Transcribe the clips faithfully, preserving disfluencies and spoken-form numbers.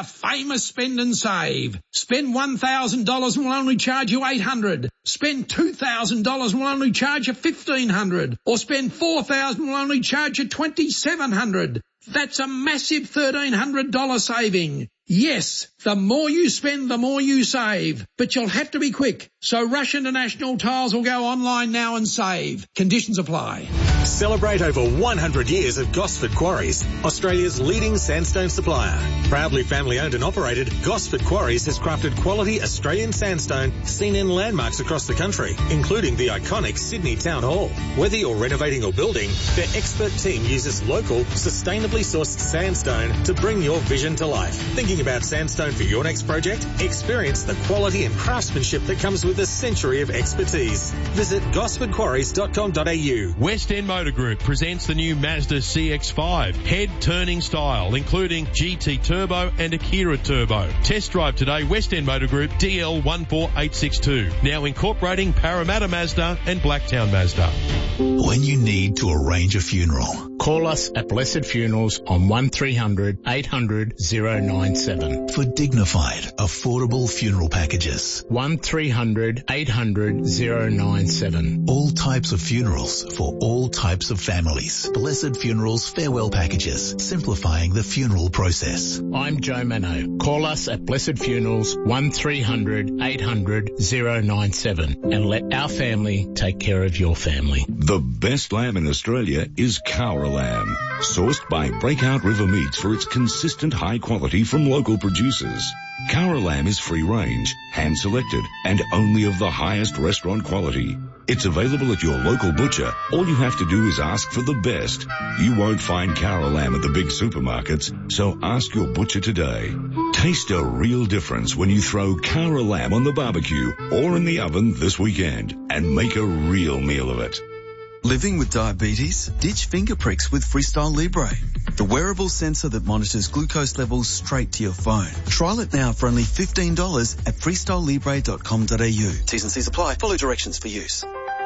our famous Spend and Save. Spend one thousand dollars and we'll only charge you eight hundred dollars. Spend two thousand dollars and we'll only charge you fifteen hundred dollars. Or spend four thousand dollars and we'll only charge you twenty-seven hundred dollars. That's a massive thirteen hundred dollars saving. Yes, the more you spend, the more you save. But you'll have to be quick. So Rush International Tiles will go online now and save. Conditions apply. Celebrate over one hundred years of Gosford Quarries, Australia's leading sandstone supplier. Proudly family owned and operated, Gosford Quarries has crafted quality Australian sandstone seen in landmarks across the country, including the iconic Sydney Town Hall. Whether you're renovating or building, their expert team uses local, sustainably sourced sandstone to bring your vision to life. Thinking about sandstone for your next project? Experience the quality and craftsmanship that comes with a century of expertise. Visit gosford quarries dot com dot a u. West End Motor Group presents the new Mazda C X five, head-turning style, including G T Turbo and Akira Turbo. Test drive today, West End Motor Group, D L one four eight six two. Now incorporating Parramatta Mazda and Blacktown Mazda. When you need to arrange a funeral, call us at Blessed Funerals on one three hundred eight hundred oh nine seven. For dignified, affordable funeral packages. one three hundred eight hundred oh nine seven. All types of funerals for all types of families. Blessed Funerals farewell packages, simplifying the funeral process. I'm Joe Mano. Call us at Blessed Funerals one three hundred eight hundred oh nine seven and let our family take care of your family. The best lamb in Australia is Cowra lamb, sourced by Breakout River Meats for its consistent high quality from local producers. Cowra lamb is free range, hand selected, and only of the highest restaurant quality. It's available at your local butcher. All you have to do is ask for the best. You won't find Cowra lamb at the big supermarkets, so ask your butcher today. Taste a real difference when you throw Cowra lamb on the barbecue or in the oven this weekend and make a real meal of it. Living with diabetes? Ditch finger pricks with Freestyle Libre, the wearable sensor that monitors glucose levels straight to your phone. Trial it now for only fifteen dollars at freestyle libre dot com dot a u. T's and C's apply. Follow directions for use.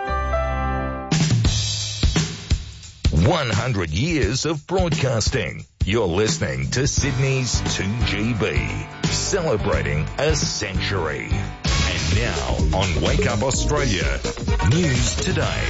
one hundred years of broadcasting. You're listening to Sydney's two G B, celebrating a century. And now on Wake Up Australia, News Today.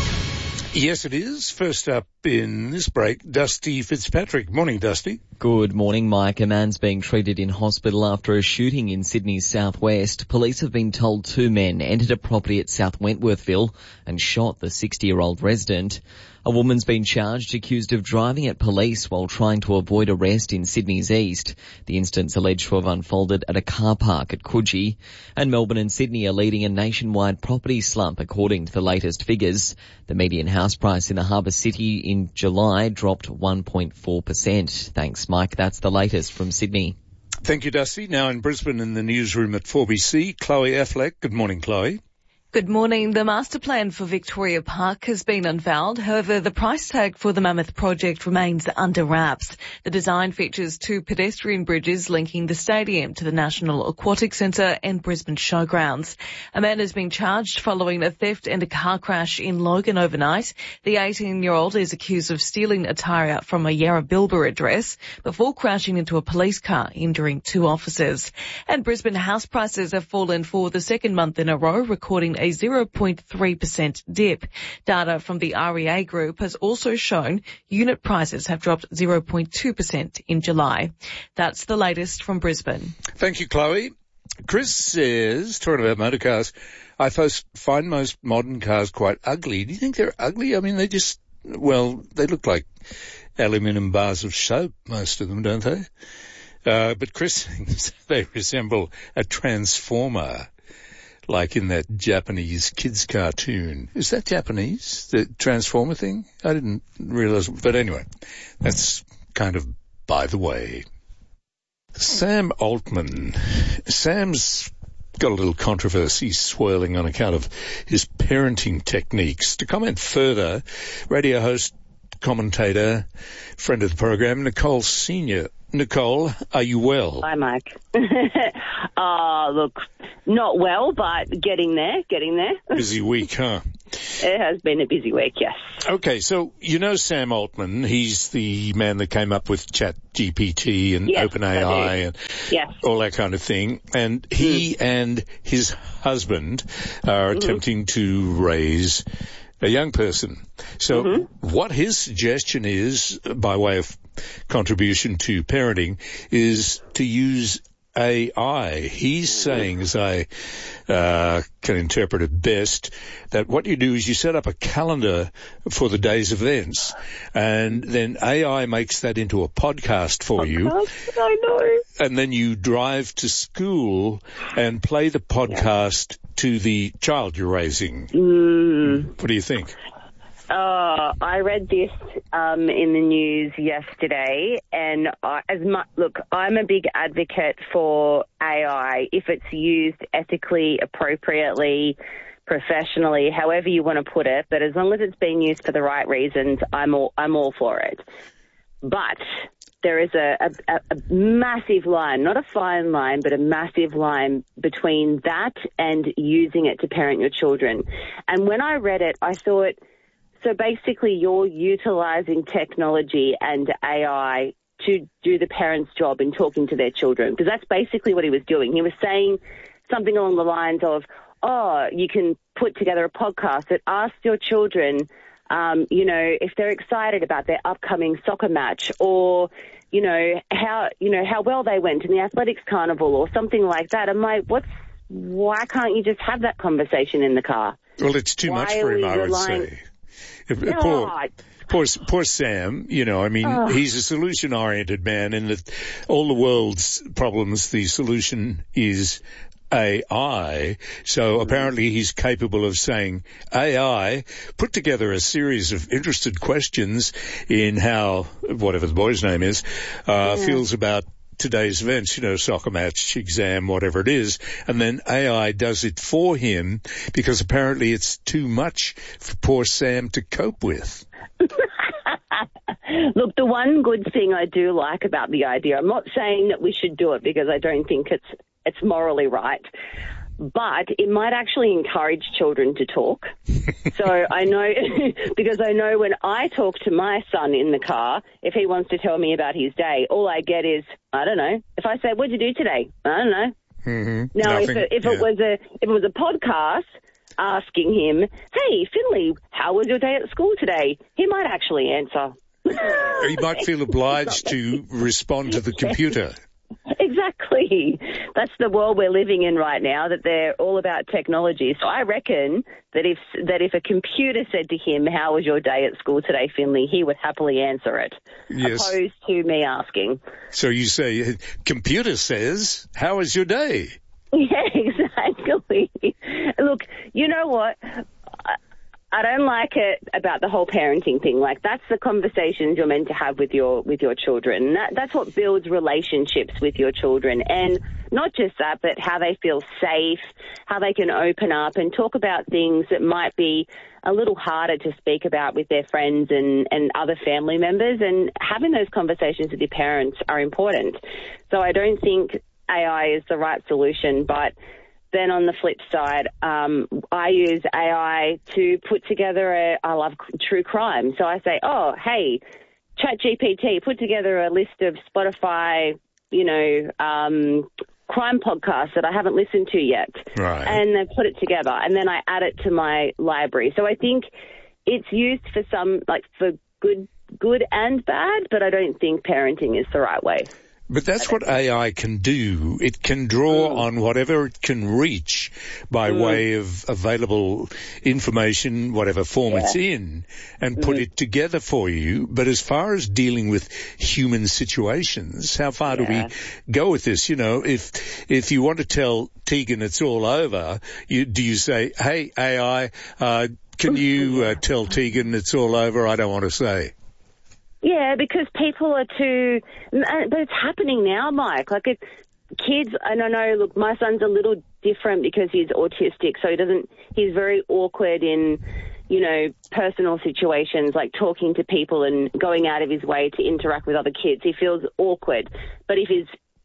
Yes, it is. First up in this break, Dusty Fitzpatrick. Morning, Dusty. Good morning, Mike. A man's being treated in hospital after a shooting in Sydney's southwest. Police have been told two men entered a property at South Wentworthville and shot the sixty-year-old resident. A woman's been charged, accused of driving at police while trying to avoid arrest in Sydney's east. The incident's alleged to have unfolded at a car park at Coogee. And Melbourne and Sydney are leading a nationwide property slump, according to the latest figures. The median house price in the harbour city in July dropped one point four percent. Thanks, Mike. That's the latest from Sydney. Thank you, Dusty. Now in Brisbane in the newsroom at four B C, Chloe Affleck. Good morning, Chloe. Good morning. The master plan for Victoria Park has been unveiled. However, the price tag for the Mammoth project remains under wraps. The design features two pedestrian bridges linking the stadium to the National Aquatic Centre and Brisbane Showgrounds. A man has been charged following a theft and a car crash in Logan overnight. The eighteen-year-old is accused of stealing a tyre from a Yarra Bilba address before crashing into a police car, injuring two officers. And Brisbane house prices have fallen for the second month in a row, recording a zero point three percent dip. Data from the R E A Group has also shown unit prices have dropped zero point two percent in July. That's the latest from Brisbane. Thank you, Chloe. Chris says, talking about motor cars, I find most modern cars quite ugly. Do you think they're ugly? I mean, they just, well, they look like aluminium bars of soap, most of them, don't they? Uh, but Chris thinks they resemble a transformer, like in that Japanese kids cartoon. Is that Japanese, the Transformer thing? I didn't realize. But anyway, that's kind of by the way. Sam Altman. Sam's got a little controversy swirling on account of his parenting techniques. To comment further, radio host, commentator, friend of the program, Nicole Senior. Nicole, are you well? Hi, Mike. uh, look, not well, but getting there, getting there. Busy week, huh? It has been a busy week, yes. Okay, so you know Sam Altman. He's the man that came up with ChatGPT and Yes, OpenAI and yes. all that kind of thing. And he mm. and his husband are mm-hmm. attempting to raise a young person. So mm-hmm. what his suggestion is, by way of contribution to parenting, is to use A I. He's saying, as I uh, can interpret it best, that what you do is you set up a calendar for the day's events, and then A I makes that into a podcast for podcast? you. I know. And then you drive to school and play the podcast yeah. to the child you're raising. Mm. What do you think? Uh, I read this um, in the news yesterday, and I, as much, look, I'm a big advocate for A I if it's used ethically, appropriately, professionally, however you want to put it. But as long as it's being used for the right reasons, I'm all I'm all for it. But there is a, a, a massive line, not a fine line, but a massive line between that and using it to parent your children. And when I read it, I thought, so basically you're utilising technology and A I to do the parent's job in talking to their children, because that's basically what he was doing. He was saying something along the lines of, oh, you can put together a podcast that asks your children, um, you know, if they're excited about their upcoming soccer match, or, you know, how, you know, how well they went in the athletics carnival or something like that. I'm like, what's, why can't you just have that conversation in the car? Well, it's too why much for him, I would relying- say. Poor, poor, poor Sam, you know, I mean, oh. he's a solution-oriented man, and that all the world's problems, the solution is A I. So mm. apparently he's capable of saying, A I, put together a series of interested questions in how, whatever the boy's name is, uh, yeah. feels about today's events, you know, soccer match, exam, whatever it is, and then A I does it for him because apparently it's too much for poor Sam to cope with. Look, the one good thing I do like about the idea, I'm not saying that we should do it because I don't think it's it's morally right, but it might actually encourage children to talk. So I know, because I know when I talk to my son in the car, if he wants to tell me about his day, all I get is, I don't know. If I say, what'd you do today? I don't know. Mm-hmm. Now, Nothing, if, it, if yeah. it was a if it was a podcast asking him, hey, Finley, how was your day at school today? He might actually answer. He might feel obliged to respond to the computer. Exactly. That's the world we're living in right now, that they're all about technology. So I reckon that if that if a computer said to him, how was your day at school today, Finley, he would happily answer it, yes. opposed to me asking. So you say, computer says, how was your day? Yeah, exactly. Look, you know what? I don't like it about the whole parenting thing. Like, that's the conversations you're meant to have with your with your children. That, that's what builds relationships with your children. And not just that, but how they feel safe, how they can open up and talk about things that might be a little harder to speak about with their friends and, and other family members. And having those conversations with your parents are important. So I don't think A I is the right solution, but then on the flip side, um, I use A I to put together a, I love true crime. So I say, oh, hey, ChatGPT, put together a list of Spotify, you know, um, crime podcasts that I haven't listened to yet. Right. And I put it together, and then I add it to my library. So I think it's used for some, like for good, good and bad, but I don't think parenting is the right way. But that's what A I can do. It can draw mm. on whatever it can reach by mm. way of available information, whatever form yeah. it's in, and mm. put it together for you. But as far as dealing with human situations, how far yeah. do we go with this? You know, if if you want to tell Tegan it's all over, you, do you say, hey, A I, uh, can you uh, tell Tegan it's all over? I don't want to say. Yeah, because people are too, but it's happening now, Mike. Like, it, kids, and I know, look, my son's a little different because he's autistic, so he doesn't, he's very awkward in, you know, personal situations, like talking to people and going out of his way to interact with other kids. He feels awkward. But if he's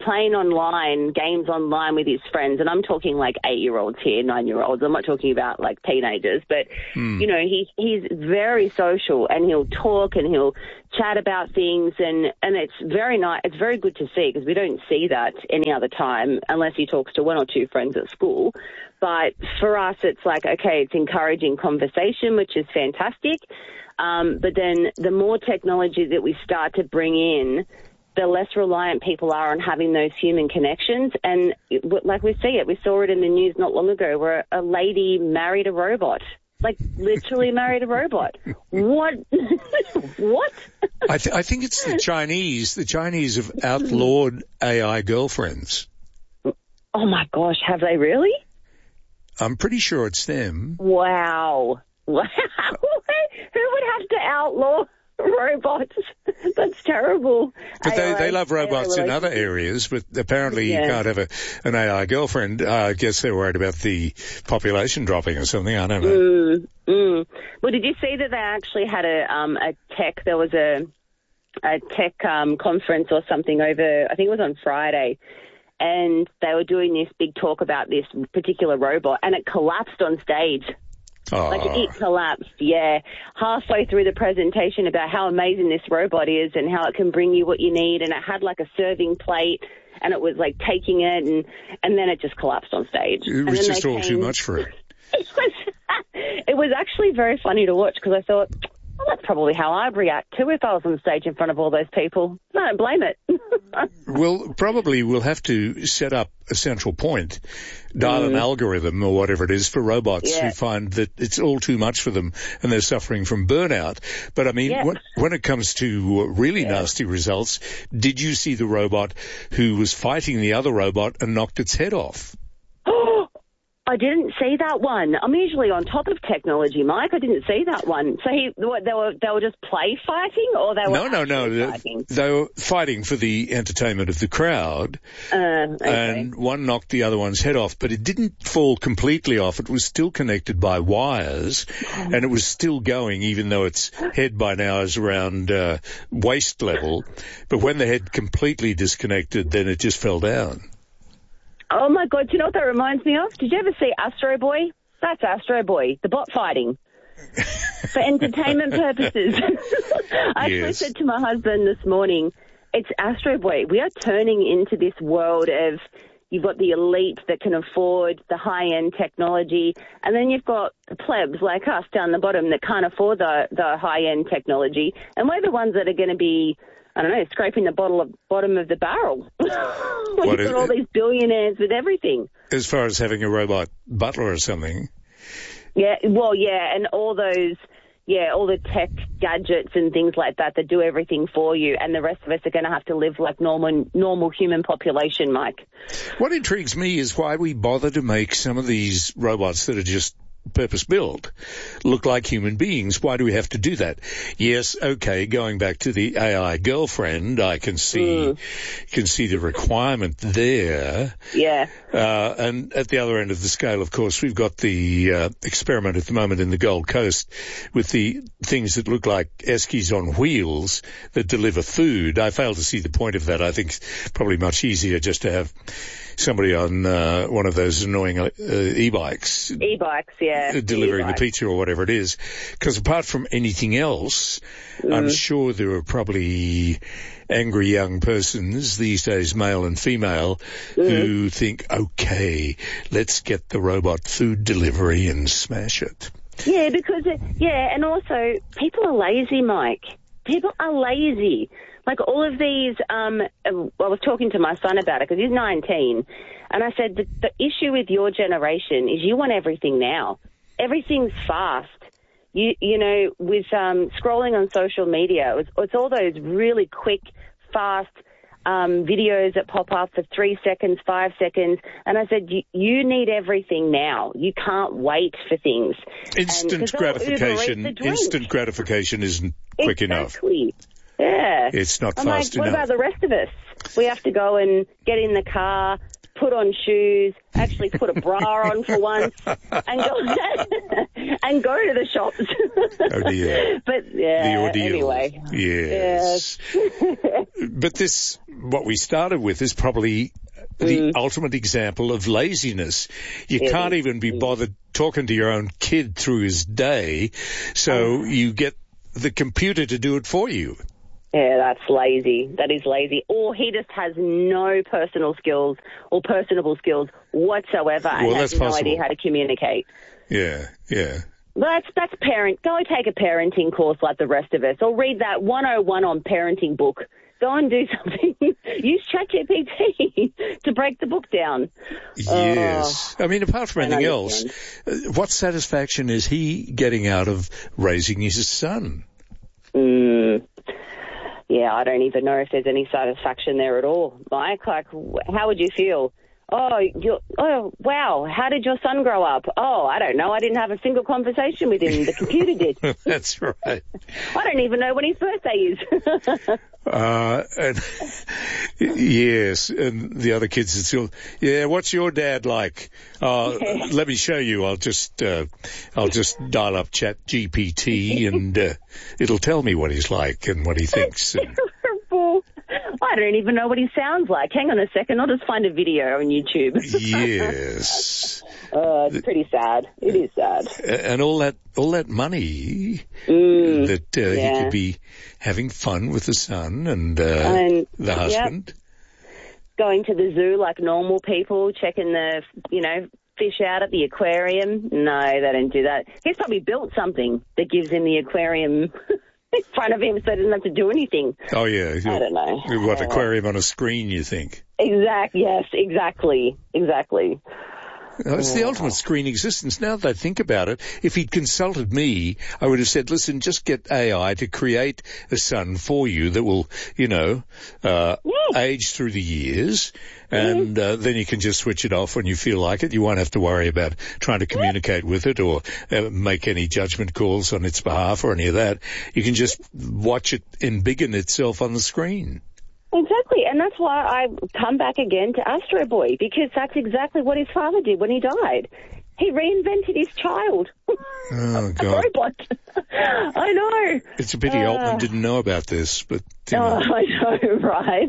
playing online, games online with his friends, and I'm talking like eight-year-olds here, nine-year-olds. I'm not talking about like teenagers, but, Hmm. you know, he, he's very social, and he'll talk and he'll chat about things, and, and it's very nice. It's very good to see, because we don't see that any other time unless he talks to one or two friends at school. But for us, it's like, okay, it's encouraging conversation, which is fantastic. Um, but then the more technology that we start to bring in, the less reliant people are on having those human connections. And it, like we see it, we saw it in the news not long ago where a lady married a robot. Like, literally married a robot. What? What? I, th- I think it's the Chinese. The Chinese have outlawed A I girlfriends. Oh, my gosh, have they really? I'm pretty sure it's them. Wow. Wow. Who would have to outlaw robots? That's terrible. But they, A I, they love robots A I in other areas, but apparently Yeah. you can't have a, an A I girlfriend. Uh, I guess they're worried about the population dropping or something. I don't know. Mm, mm. Well, did you see that they actually had a um, a tech, there was a, a tech um, conference or something over, I think it was on Friday, and they were doing this big talk about this particular robot, and it collapsed on stage. Oh. Like, it collapsed, yeah. Halfway through the presentation about how amazing this robot is and how it can bring you what you need, and it had like a serving plate, and it was like taking it, and, and then it just collapsed on stage. It And was then just they all too came- much for it. It was, it was actually very funny to watch, because I thought, well, that's probably how I'd react too if I was on stage in front of all those people. I don't blame it. Well, probably we'll have to set up a central point, dial an Mm. algorithm or whatever it is for robots Yeah. who find that it's all too much for them and they're suffering from burnout. But I mean, Yeah. when, when it comes to really nasty results, did you see the robot who was fighting the other robot and knocked its head off? I didn't see that one. I'm usually on top of technology, Mike. I didn't see that one. So he, what, they were they were just play fighting, or they were No, no, no. They, fighting? they were fighting for the entertainment of the crowd. Uh, okay. And one knocked the other one's head off, but it didn't fall completely off. It was still connected by wires, and it was still going, even though its head by now is around uh, waist level. But when the head completely disconnected, then it just fell down. Oh, my God. Do you know what that reminds me of? Did you ever see Astro Boy? That's Astro Boy, the bot fighting. For entertainment purposes. I actually Yes. said to my husband this morning, it's Astro Boy. We are turning into this world of, you've got the elite that can afford the high-end technology, and then you've got the plebs like us down the bottom that can't afford the, the high-end technology, and we're the ones that are going to be, I don't know, scraping the bottle of, bottom of the barrel. We've What got is- all these billionaires with everything. As far as having a robot butler or something. Yeah, well, yeah, and all those, yeah, all the tech gadgets and things like that that do everything for you, and the rest of us are going to have to live like normal, normal human population, Mike. What intrigues me is why we bother to make some of these robots that are just purpose-built look like human beings. Why do we have to do that? Yes, okay, going back to the A I girlfriend, I can see Mm. can see the requirement there. Yeah. Uh, and at the other end of the scale, of course, we've got the uh, experiment at the moment in the Gold Coast with the things that look like Eskies on wheels that deliver food. I fail to see the point of that. I think it's probably much easier just to have somebody on uh, one of those annoying uh, e-bikes E-bikes, yeah. uh, delivering E-bikes. the pizza or whatever it is. Because apart from anything else, I'm Mm. sure there are probably angry young persons these days, male and female, who think, okay, let's get the robot food delivery and smash it. Yeah, because, it, yeah, and also people are lazy, Mike. People are lazy. Like all of these, um, I was talking to my son about it because he's nineteen, and I said the, the issue with your generation is you want everything now. Everything's fast. You you know, with um, scrolling on social media, it's, it's all those really quick, fast um, videos that pop up for three seconds, five seconds. And I said, you, you need everything now. You can't wait for things. Instant And 'cause they'll Uber eat gratification, the drink. instant gratification isn't quick enough. Exactly. Yeah. It's not I'm fast like, what enough. about the rest of us? We have to go and get in the car, put on shoes, actually put a bra on for once, and go and go to the shops. Oh dear. But yeah, the ordeal. Anyway. Yes. yes. But this, what we started with, is probably the mm. ultimate example of laziness. You it can't is. even be bothered talking to your own kid through his day, so oh. you get the computer to do it for you. Yeah, that's lazy. That is lazy. Or he just has no personal skills or personable skills whatsoever and well, has that's no possible. idea how to communicate. Yeah, yeah. That's that's parent. Go take a parenting course like the rest of us, or read that one oh one on parenting book. Go and do something. Use ChatGPT to break the book down. Yes. Oh, I mean, apart from anything else, what satisfaction is he getting out of raising his son? Mm, yeah, I don't even know if there's any satisfaction there at all, Mike. Like, how would you feel? Oh, you're, oh, wow, how did your son grow up? Oh, I don't know. I didn't have a single conversation with him. The computer did. That's right. I don't even know when his birthday is. uh, and yes, and the other kids are still, yeah, what's your dad like? Uh, yeah. Let me show you. I'll just, uh, I'll just dial up Chat G P T and uh, it'll tell me what he's like and what he thinks. And, I don't even know what he sounds like. Hang on a second. I'll just find a video on YouTube. Yes. uh, it's pretty sad. It is sad. And all that, all that money mm, that uh, yeah. he could be having fun with the son and, uh, and the husband. Yep. Going to the zoo like normal people, checking the, you know, fish out at the aquarium. No, they don't do that. He's probably built something that gives him the aquarium in front of him so he doesn't have to do anything. Oh, yeah. I don't know. What, aquarium on a screen, you think? Exact. Yes, exactly. Exactly. No, it's the ultimate screen existence. Now that I think about it, if he'd consulted me, I would have said, listen, just get A I to create a son for you that will, you know, uh, yes. age through the years, and uh, then you can just switch it off when you feel like it. You won't have to worry about trying to communicate yes. with it or uh, make any judgment calls on its behalf or any of that. You can just watch it embiggen itself on the screen. Exactly, and that's why I come back again to Astro Boy, because that's exactly what his father did when he died. He reinvented his child. Oh, God. A robot. I know. It's a pity uh, Altman didn't know about this, but... You know. Oh, I know, right?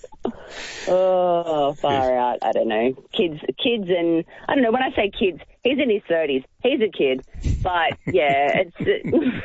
Oh, far yeah. out. I don't know. Kids, kids and... I don't know, when I say kids, he's in his thirties. He's a kid. But, yeah, it's...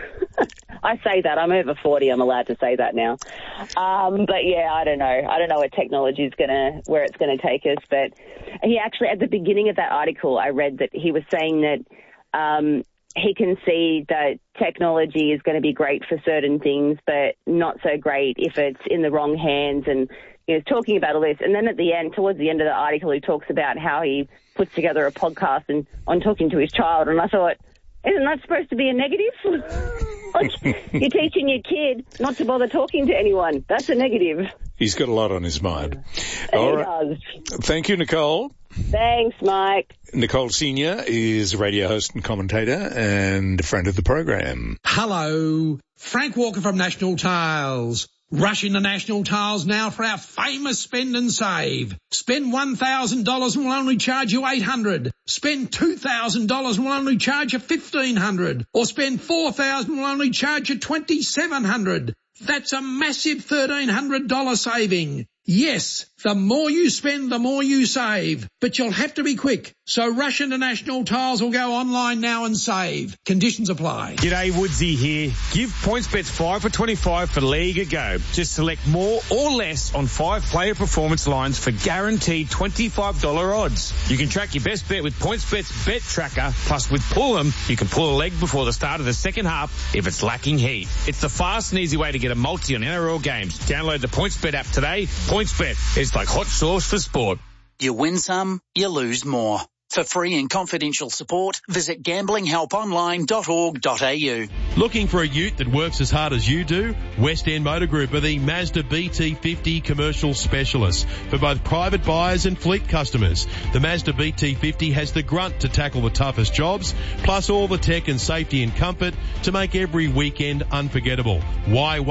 I say that. I'm over forty. I'm allowed to say that now. Um, but, yeah, I don't know. I don't know what technology is going to... where it's going to take us. But he actually, at the beginning of that article, I read that he was saying that um, he can see that technology is going to be great for certain things, but not so great if it's in the wrong hands. And he was talking about all this. And then at the end, towards the end of the article, he talks about how he puts together a podcast and on talking to his child. And I thought, isn't that supposed to be a negative? Like, you're teaching your kid not to bother talking to anyone. That's a negative. He's got a lot on his mind. He All right. does. Thank you, Nicole. Thanks, Mike. Nicole Senior is a radio host and commentator and a friend of the program. Hello. Frank Walker from National Tiles. Rush into National Tiles now for our famous spend and save. Spend one thousand dollars and we'll only charge you eight hundred dollars. Spend two thousand dollars and we'll only charge you fifteen hundred dollars. Or spend four thousand dollars and we'll only charge you twenty-seven hundred dollars. That's a massive thirteen hundred dollars saving. Yes, the more you spend, the more you save. But you'll have to be quick. So rush into National Tiles or go online now and save. Conditions apply. G'day, Woodsy here. Give PointsBet five for twenty-five for League a go. Just select more or less on five player performance lines for guaranteed twenty-five dollars odds. You can track your best bet with PointsBet's Bet Tracker. Plus, with Pull'em, you can pull a leg before the start of the second half if it's lacking heat. It's the fast and easy way to get a multi on N R L games. Download the PointsBet app today. PointsBet is like hot sauce for sport. You win some, you lose more. For free and confidential support, visit gambling help online dot org dot a u. Looking for a ute that works as hard as you do? West End Motor Group are the Mazda B T fifty commercial specialists for both private buyers and fleet customers. The Mazda B T fifty has the grunt to tackle the toughest jobs, plus all the tech and safety and comfort to make every weekend unforgettable. Why wait?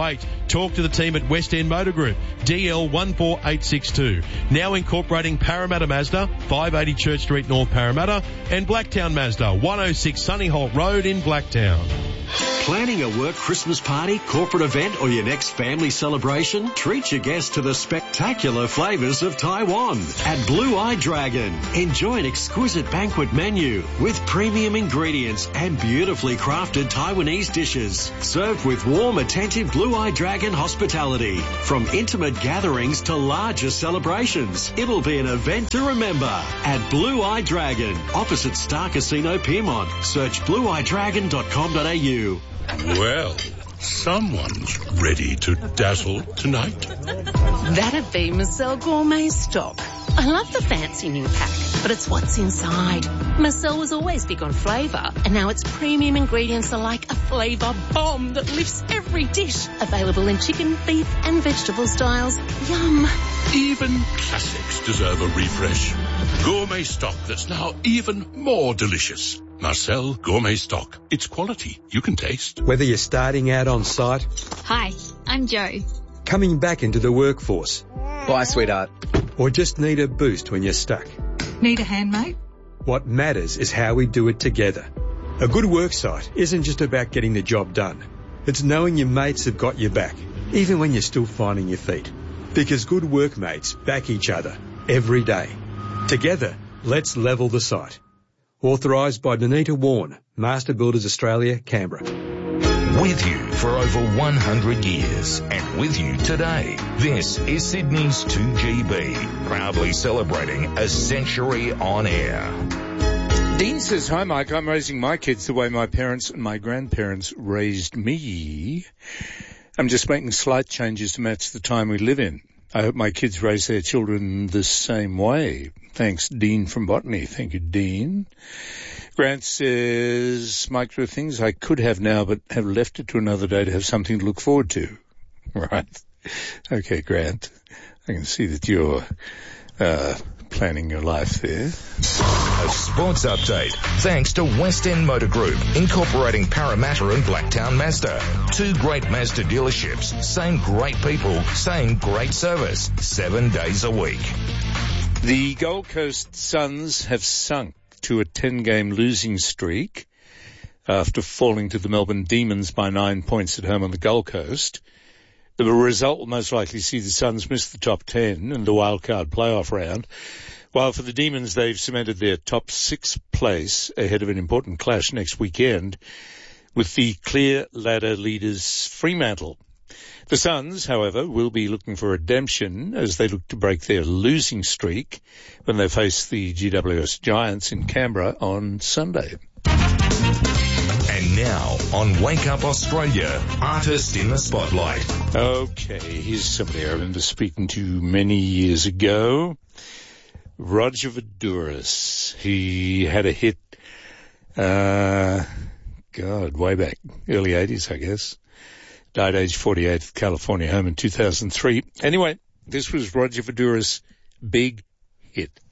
Talk to the team at West End Motor Group, D L one four eight six two. Now incorporating Parramatta Mazda, five eighty Church Street, North Parramatta, and Blacktown Mazda, one oh six Sunnyholt Road in Blacktown. Planning a work Christmas party, corporate event or your next family celebration? Treat your guests to the spectacular flavours of Taiwan at Blue Eye Dragon. Enjoy an exquisite banquet menu with premium ingredients and beautifully crafted Taiwanese dishes. Served with warm, attentive Blue Eye Dragon hospitality. From intimate gatherings to larger celebrations, it'll be an event to remember at Blue Eye Dragon, opposite Star Casino Piermont. Search blue eye dragon dot com dot a u. Well, someone's ready to dazzle tonight. That'd be Marcel Gourmet Stock. I love the fancy new pack, but it's what's inside. Marcel was always big on flavour, and now its premium ingredients are like a flavour bomb that lifts every dish. Available in chicken, beef and vegetable styles. Yum. Even classics deserve a refresh. Gourmet Stock that's now even more delicious. Marcel Gourmet Stock. It's quality you can taste. Whether you're starting out on site... Hi, I'm Joe. Coming back into the workforce... Bye, sweetheart. Or just need a boost when you're stuck. Need a hand, mate? What matters is how we do it together. A good work site isn't just about getting the job done. It's knowing your mates have got your back, even when you're still finding your feet. Because good workmates back each other every day. Together, let's level the site. Authorised by Danita Warren, Master Builders Australia, Canberra. With you for over one hundred years and with you today. This is Sydney's two G B, proudly celebrating a century on air. Dean says, hi Mike, I'm raising my kids the way my parents and my grandparents raised me. I'm just making slight changes to match the time we live in. I hope my kids raise their children the same way. Thanks, Dean from Botany. Thank you, Dean. Grant says, Mike, there are things I could have now, but have left it to another day to have something to look forward to. Right. Okay, Grant. I can see that you're uh, planning your life there. A sports update, thanks to West End Motor Group, incorporating Parramatta and Blacktown Mazda. Two great Mazda dealerships, same great people, same great service, seven days a week. The Gold Coast Suns have sunk to a ten-game losing streak after falling to the Melbourne Demons by nine points at home on the Gold Coast. The result will most likely see the Suns miss the top ten in the wildcard playoff round, while for the Demons they've cemented their top six place ahead of an important clash next weekend with the clear ladder leaders Fremantle. The Suns, however, will be looking for redemption as they look to break their losing streak when they face the G W S Giants in Canberra on Sunday. And now, on Wake Up Australia, Artist in the Spotlight. Okay, here's somebody I remember speaking to many years ago. Roger Voudouris. He had a hit, uh, God, way back, early eighties, I guess. Died age forty-eight at California home in two thousand three. Anyway, this was Roger Voudouris' big hit.